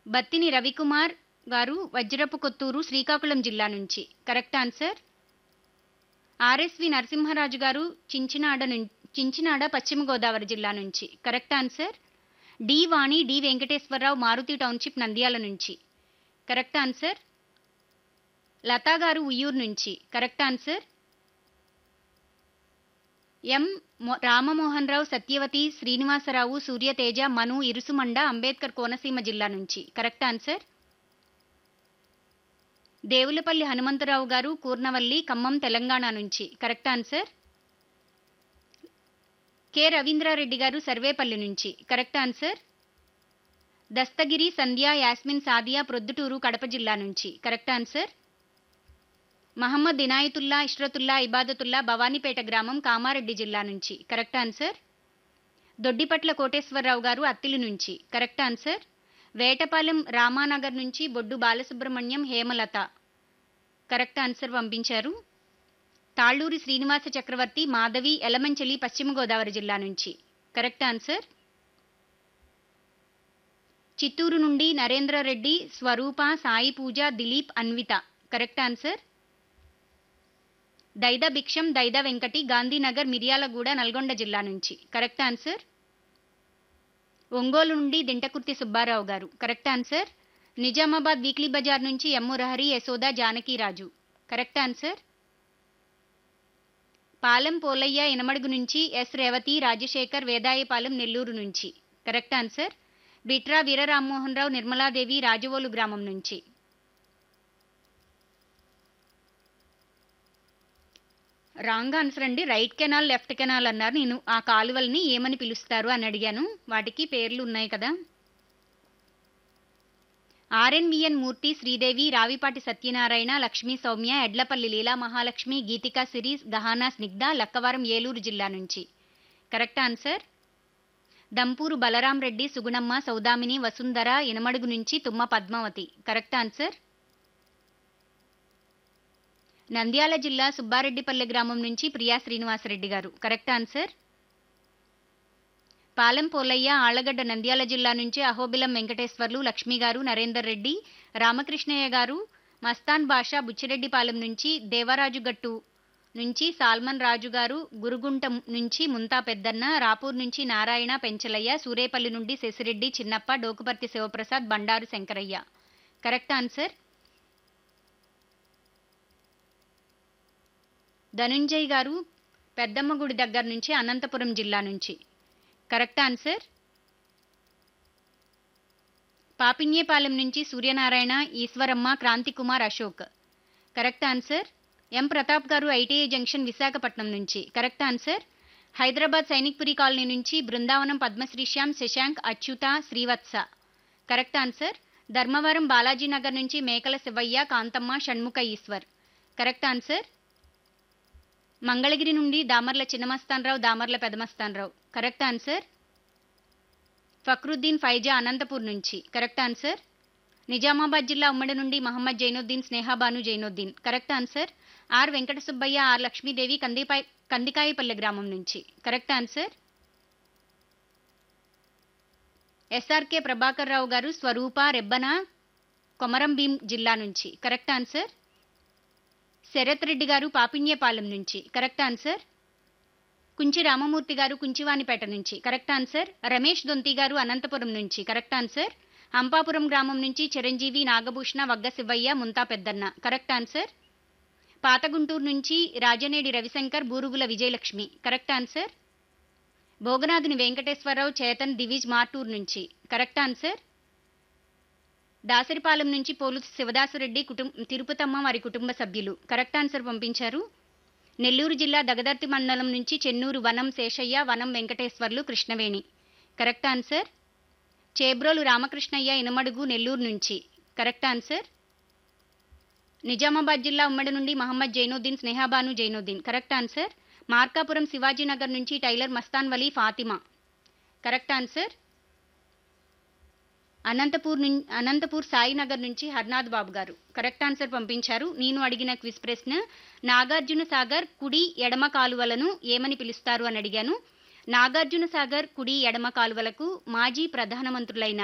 బత్తిని రవికుమార్ గారు వజ్రపు కొత్తూరు శ్రీకాకుళం జిల్లా నుంచి. Correct answer. ఆర్ఎస్వి నరసింహరాజు గారు చించినాడ పశ్చిమ గోదావరి జిల్లా నుంచి. Correct answer. డి వాణి డి వెంకటేశ్వరరావు మారుతి టౌన్షిప్ నంద్యాల నుంచి. Correct answer. లతా గారు ఉయ్యూరు నుంచి. Correct answer. ఎం రామమోహన్ రావు సత్యవతి శ్రీనివాసరావు సూర్యతేజ మను ఇరుసుమండ అంబేద్కర్ కోనసీమ జిల్లా నుంచి. Correct answer. దేవులపల్లి హనుమంతరావు గారు కూర్నవల్లి ఖమ్మం తెలంగాణ నుంచి. Correct answer. కె రవీంద్రారెడ్డి గారు సర్వేపల్లి నుంచి. Correct answer. దస్తగిరి సంధ్య యాస్మిన్ సాదియా ప్రొద్దుటూరు కడప జిల్లా నుంచి. Correct answer. మహమ్మద్ ఇనాయతుల్లా ఇష్రతుల్లా ఇబాదతుల్లా భవానీపేట గ్రామం కామారెడ్డి జిల్లా నుంచి. Correct answer. దొడ్డిపట్ల కోటేశ్వరరావు గారు అత్తిలి నుంచి. Correct answer. వేటపాలెం రామానగర్ నుంచి బొడ్డు బాలసుబ్రహ్మణ్యం హేమలత. కరెక్ట్ ఆన్సర్ పంపించారు. తాళ్ళూరి శ్రీనివాస చక్రవర్తి మాధవి ఎలమంచలి పశ్చిమ గోదావరి జిల్లా నుంచి. Correct answer. చిత్తూరు నుండి నరేంద్రరెడ్డి స్వరూప సాయి పూజ దిలీప్ అన్విత. Correct answer. దైద భిక్షం దైద వెంకటి గాంధీనగర్ మిర్యాలగూడ నల్గొండ జిల్లా నుంచి. Correct answer. ఒంగోలు నుండి దింటకుర్తి సుబ్బారావు గారు. Correct answer. Nizamabad weekly Bazar నుంచి ఎం మురహరి యశోద జానకిరాజు. Correct answer. పాలెం పోలయ్య ఇనమడుగు నుంచి ఎస్ రేవతి రాజశేఖర్ వేదాయపాలెం నెల్లూరు నుంచి. Correct answer. బిట్రా వీర రామ్మోహన్ రావు నిర్మలాదేవి రాజవోలు గ్రామం నుంచి. రాంగ్ ఆన్సర్ అండి. రైట్ కెనాల్ లెఫ్ట్ కెనాల్ అన్నారు. నేను ఆ కాలువల్ని ఏమని పిలుస్తారు అని అడిగాను. వాటికి పేర్లు ఉన్నాయి కదా. ఆర్ఎన్విఎన్ మూర్తి శ్రీదేవి రావిపాటి సత్యనారాయణ లక్ష్మీ సౌమ్య ఎడ్లపల్లి లీలా మహాలక్ష్మి గీతికా సిరీస్ గహానా స్నిగ్ధ లక్కవరం ఏలూరు జిల్లా నుంచి. Correct answer. దంపూరు బలరాం రెడ్డి సుగుణమ్మ సౌదామిని వసుంధర ఇనమడుగు నుంచి తుమ్మ పద్మావతి. Correct answer. నంద్యాల జిల్లా సుబ్బారెడ్డిపల్లె గ్రామం నుంచి ప్రియా శ్రీనివాసరెడ్డి గారు. Correct answer. పాలెం పోలయ్య ఆళ్లగడ్డ నంద్యాల జిల్లా నుంచి అహోబిలం వెంకటేశ్వర్లు లక్ష్మి గారు నరేందర్ రెడ్డి రామకృష్ణయ్య గారు మస్తాన్ బాషా బుచ్చిరెడ్డిపాలెం నుంచి దేవరాజుగట్టు నుంచి సాల్మన్ రాజు గారు గురుగుంట నుంచి ముంతా పెద్దన్న రాపూర్ నుంచి నారాయణ పెంచలయ్య సూరేపల్లి నుండి శశిరెడ్డి చిన్నప్ప డోకుపర్తి శివప్రసాద్ బండారు శంకరయ్య. Correct answer. ధనుంజయ్ గారు పెద్దమ్మగుడి దగ్గర నుంచి అనంతపురం జిల్లా నుంచి. Correct answer. పాపిన్యేపాలెం నుంచి సూర్యనారాయణ ఈశ్వరమ్మ క్రాంతికుమార్ అశోక్. Correct answer. ఎం ప్రతాప్ గారు ఐటీఐ జంక్షన్ విశాఖపట్నం నుంచి. Correct answer. Hyderabad Sainikpuri colony నుంచి బృందావనం పద్మశ్రీశ్యామ్ శశాంక్ అచ్యుత శ్రీవత్స. Correct answer. ధర్మవరం బాలాజీనగర్ నుంచి మేకల శివయ్య కాంతమ్మ షణ్ముఖ ఈశ్వర్. Correct answer. మంగళగిరి నుండి దామర్ల చిన్నమస్తాన్రావు దామర్ల పెదమస్తాన్రావు. Correct answer. ఫక్రుద్దీన్ ఫైజా అనంతపూర్ నుంచి. Correct answer. నిజామాబాద్ జిల్లా ఉమ్మడి నుండి Mohammed Zainuddin Sneha Banu Zainuddin. Correct answer. Are Venkata Subbaiah are Lakshmidevi Kandikayapalle గ్రామం నుంచి. Correct answer. SRK Prabhakar Rao గారు స్వరూప రెబ్బన కొమరం భీం జిల్లా నుంచి. Correct answer. శరత్ రెడ్డి గారు పాపిన్యపాలెం నుంచి. Correct answer. కుంచి రామమూర్తి గారు కుంచివానిపేట నుంచి. Correct answer. రమేష్ దొంతి గారు అనంతపురం నుంచి. Correct answer. అంపాపురం గ్రామం నుంచి చిరంజీవి నాగభూషణ వగ్గ శివయ్య ముంతా పెద్దన్న. Correct answer. పాతగుంటూరు నుంచి రాజనేడి రవిశంకర్ బూరుగుల విజయలక్ష్మి. Correct answer. భోగనాథుని వెంకటేశ్వరరావు చేతన్ దివిజ్ మార్టూర్ నుంచి. Correct answer. దాసరిపాలెం నుంచి పోలు శివదాసురెడ్డి తిరుపతమ్మ వారి కుటుంబ సభ్యులు. కరెక్ట్ ఆన్సర్ పంపించారు. నెల్లూరు జిల్లా దగదర్తి మండలం నుంచి చెన్నూరు వనం శేషయ్య వనం వెంకటేశ్వర్లు కృష్ణవేణి. Correct answer. చేబ్రోలు రామకృష్ణయ్య ఇనమడుగు నెల్లూరు నుంచి. Correct answer. నిజామాబాద్ జిల్లా ఉమ్మడి నుండి మహమ్మద్ జైనుద్దీన్ స్నేహాబాను జైనుద్దీన్. Correct answer. మార్కాపురం శివాజీనగర్ నుంచి tailor Mastan Vali Fatima. Correct answer. Anantapur Sainagar నుంచి హర్నాథ్ బాబు గారు. కరెక్ట్ ఆన్సర్ పంపించారు. నేను అడిగిన క్విజ్ ప్రశ్న నాగార్జున సాగర్ కుడి ఎడమ కాలువలను ఏమని పిలుస్తారు అని అడిగాను. నాగార్జున సాగర్ కుడి ఎడమ కాలువలకు మాజీ ప్రధానమంత్రులైన